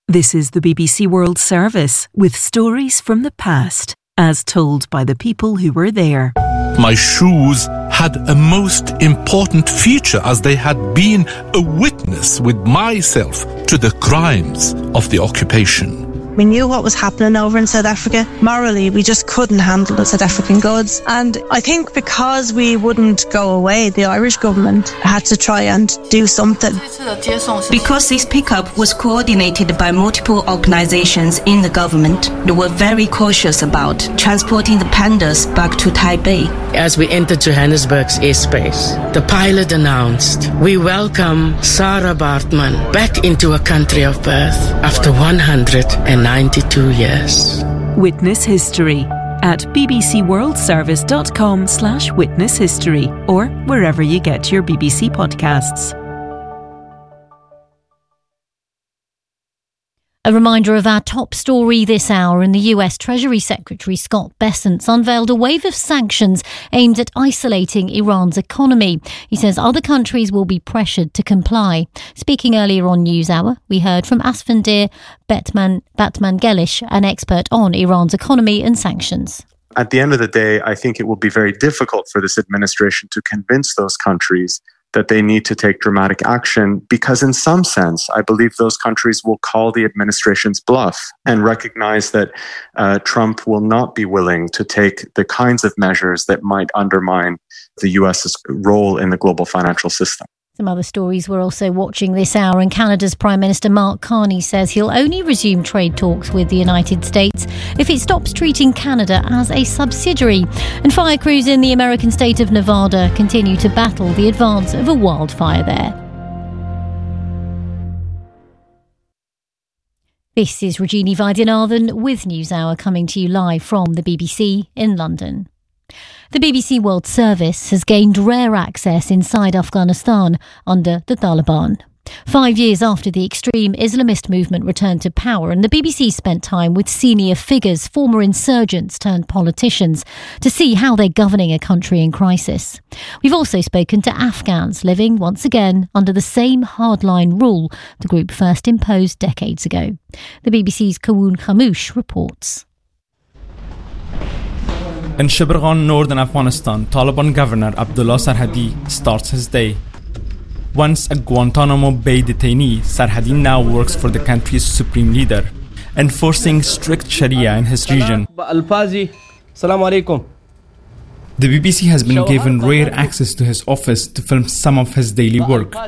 This is the BBC World Service with stories from the past, as told by the people who were there. My shoes had a most important feature, as they had been a witness with myself to the crimes of the occupation. We knew what was happening over in South Africa. Morally, we just couldn't handle the South African goods. And I think because we wouldn't go away, the Irish government had to try and do something. Because this pickup was coordinated by multiple organizations in the government, they were very cautious about transporting the pandas back to Taipei. As we entered Johannesburg's airspace, the pilot announced, "We welcome Sarah Baartman back into a country of birth after 192 years. Witness History at bbcworldservice.com/witness history or wherever you get your BBC podcasts. A reminder of our top story this hour. In the US, Treasury Secretary Scott Bessent unveiled a wave of sanctions aimed at isolating Iran's economy. He says other countries will be pressured to comply. Speaking earlier on NewsHour, we heard from Asfandir Batmangelish, an expert on Iran's economy and sanctions. At the end of the day, I think it will be very difficult for this administration to convince those countries that they need to take dramatic action, because in some sense, I believe those countries will call the administration's bluff and recognize that Trump will not be willing to take the kinds of measures that might undermine the US's role in the global financial system. Some other stories we're also watching this hour, and Canada's Prime Minister Mark Carney says he'll only resume trade talks with the United States if it stops treating Canada as a subsidiary. And fire crews in the American state of Nevada continue to battle the advance of a wildfire there. This is Regina Vaidyanathan with NewsHour, coming to you live from the BBC in London. The BBC World Service has gained rare access inside Afghanistan under the Taliban. 5 years after the extreme Islamist movement returned to power, and the BBC spent time with senior figures, former insurgents turned politicians, to see how they're governing a country in crisis. We've also spoken to Afghans living once again under the same hardline rule the group first imposed decades ago. The BBC's Kawoon Khamouche reports. In Shibirgan, northern Afghanistan, Taliban Governor Abdullah Sarhadi starts his day. Once a Guantanamo Bay detainee, Sarhadi now works for the country's supreme leader, enforcing strict Sharia in his region. The BBC has been given rare access to his office to film some of his daily work.